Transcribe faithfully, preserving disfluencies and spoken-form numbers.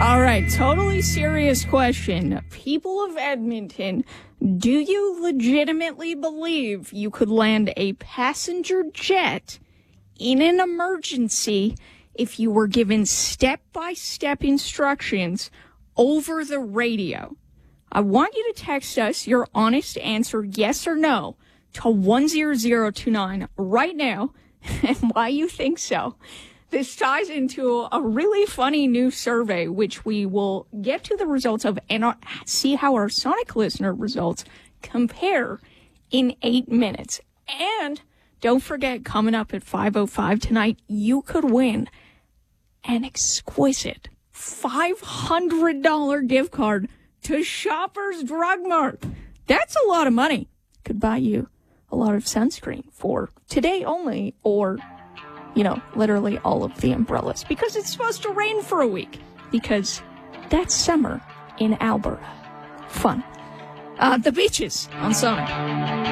All right, totally serious question. People of Edmonton, do you legitimately believe you could land a passenger jet in an emergency if you were given step-by-step instructions over the radio? I want you to text us your honest answer, yes or no, to one zero zero two nine right now, and why you think so. This ties into a really funny new survey, which we will get to the results of and see how our Sonic listener results compare in eight minutes. And don't forget, coming up at five oh five tonight, you could win an exquisite five hundred dollars gift card to Shoppers Drug Mart. That's a lot of money. Could buy you a lot of sunscreen for today only, or, you know, literally all of the umbrellas, because it's supposed to rain for a week, because that's summer in Alberta. Fun. Uh, the Beaches on Sonic.